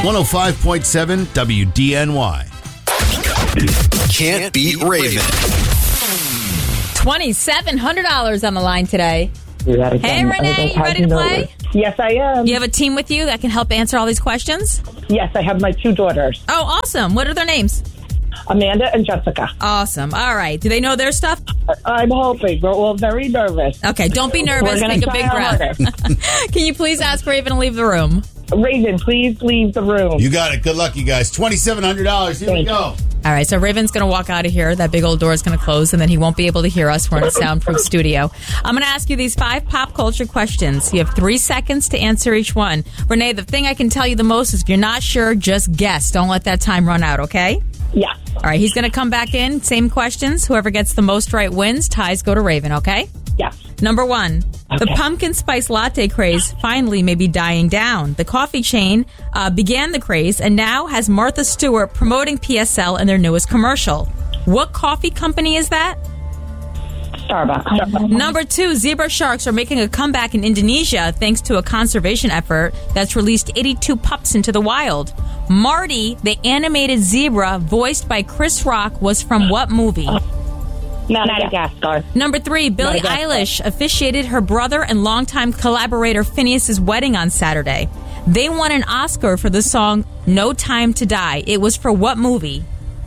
105.7 WDNY. Can't beat Raven. $2,700 on the line today. Hey, Renee, you ready to play? Yes, I am. You have a team with you that can help answer all these questions? Yes, I have my 2 daughters, Oh, awesome. What are their names? Amanda and Jessica. Awesome. All right. Do they know their stuff? I'm hoping. We're all very nervous. Okay, don't be nervous. We're gonna Take a try big our breath. Can you please ask Raven to leave the room? Raven, please leave the room. You got it. Good luck, you guys. $2,700. Here we go. All right, so Raven's going to walk out of here. That big old door is going to close, and then he won't be able to hear us. We're in a soundproof studio. I'm going to ask you these 5 pop culture questions. You have 3 seconds to answer each one. Renee, the thing I can tell you the most is if you're not sure, just guess. Don't let that time run out, okay? Yeah. All right, he's going to come back in. Same questions. Whoever gets the most right wins. Ties go to Raven, okay? Yeah. Number 1, the pumpkin spice latte craze finally may be dying down. The coffee chain began the craze and now has Martha Stewart promoting PSL in their newest commercial. What coffee company is that? Starbucks. Number 2, zebra sharks are making a comeback in Indonesia thanks to a conservation effort that's released 82 pups into the wild. Marty, the animated zebra voiced by Chris Rock, was from what movie? Madagascar. Number 3, Billie Eilish officiated her brother and longtime collaborator Phineas's wedding on Saturday. They won an Oscar for the song No Time to Die. It was for what movie?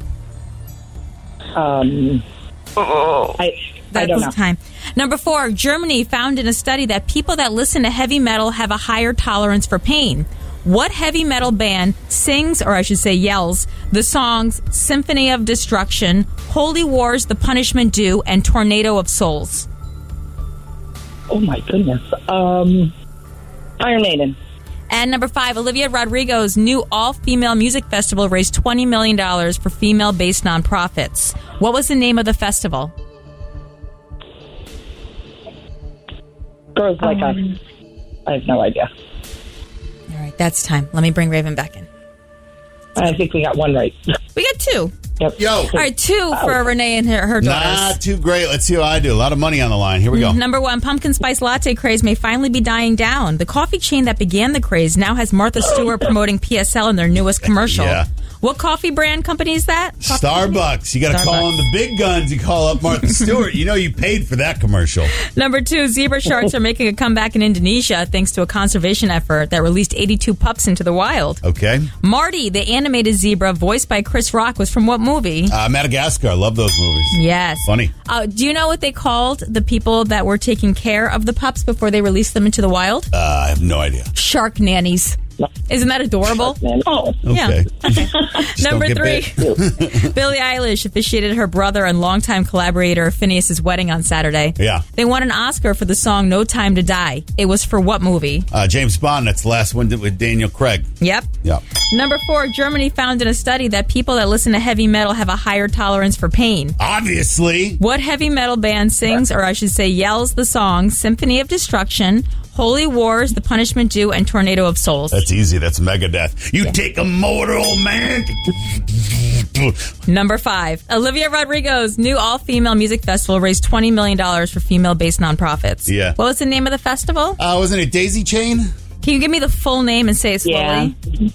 I don't know. Time. Number 4, Germany found in a study that people that listen to heavy metal have a higher tolerance for pain. What heavy metal band sings, or I should say yells, the songs Symphony of Destruction, Holy Wars, The Punishment Due, and Tornado of Souls? Oh, my goodness. Iron Maiden. And number 5, Olivia Rodrigo's new all-female music festival raised $20 million for female-based nonprofits. What was the name of the festival? Girls Like Us. I have no idea. All right, that's time. Let me bring Raven back in. I think we got 1 right. We got 2. Yep. Yo. All right, 2 for Renee and her daughters. Not too great. Let's see how I do. A lot of money on the line. Here we go. Number 1, pumpkin spice latte craze may finally be dying down. The coffee chain that began the craze now has Martha Stewart promoting PSL in their newest commercial. Yeah. What coffee brand company is that? Starbucks. You got to call on the big guns. You call up Martha Stewart. You know you paid for that commercial. Number 2, zebra sharks are making a comeback in Indonesia thanks to a conservation effort that released 82 pups into the wild. Okay. Marty, the animated zebra voiced by Chris Rock, was from what movie? Madagascar. I love those movies. Yes. Funny. Do you know what they called the people that were taking care of the pups before they released them into the wild? I have no idea. Shark nannies. Isn't that adorable? Oh. Okay. Yeah. Number 3, Billie Eilish officiated her brother and longtime collaborator Phineas's wedding on Saturday. Yeah. They won an Oscar for the song No Time to Die. It was for what movie? James Bond. That's the last one with Daniel Craig. Yep. Yep. Number 4, Germany found in a study that people that listen to heavy metal have a higher tolerance for pain. Obviously. What heavy metal band sings, or I should say yells, the song Symphony of Destruction, Holy Wars, The Punishment Due, and Tornado of Souls? That's easy. That's Megadeth. You take a motor, old man. Number 5, Olivia Rodrigo's new all-female music festival raised $20 million for female-based nonprofits. Yeah. What was the name of the festival? Wasn't it Daisy Chain? Can you give me the full name and say it slowly? Yeah.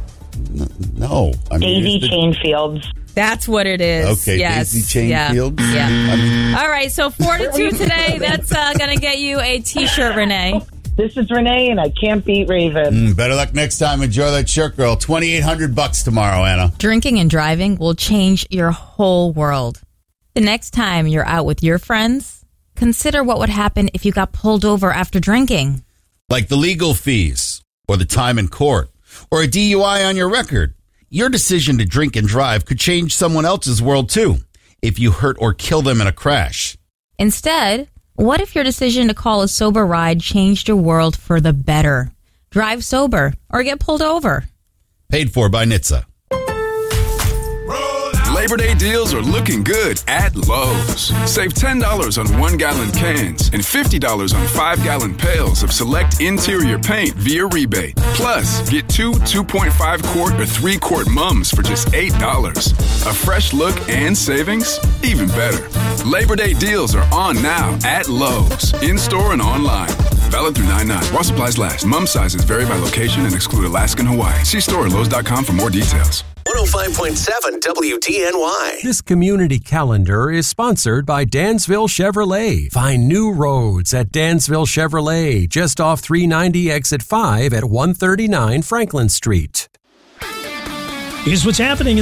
No. I mean, Daisy Chain Fields. That's what it is. Okay, yes. Daisy Chain yeah. Fields. Yeah. All right, so 4-2 today. That's going to get you a T-shirt, Renee. This is Renee, and I can't beat Raven. Better luck next time. Enjoy that shirt, girl. $2,800 tomorrow, Anna. Drinking and driving will change your whole world. The next time you're out with your friends, consider what would happen if you got pulled over after drinking. Like the legal fees, or the time in court, or a DUI on your record. Your decision to drink and drive could change someone else's world, too, if you hurt or kill them in a crash. Instead, what if your decision to call a sober ride changed your world for the better? Drive sober or get pulled over. Paid for by NHTSA. Labor Day deals are looking good at Lowe's. Save $10 on 1-gallon cans and $50 on 5-gallon pails of select interior paint via rebate. Plus, get 2 2.5-quart or 3-quart mums for just $8. A fresh look and savings? Even better. Labor Day deals are on now at Lowe's, in-store and online. Valid through 9/9. While supplies last. Mum sizes vary by location and exclude Alaska and Hawaii. See store at Lowe's.com for more details. 105.7 WDNY. This community calendar is sponsored by Dansville Chevrolet. Find new roads at Dansville Chevrolet, just off 390 exit 5 at 139 Franklin Street. Here's what's happening in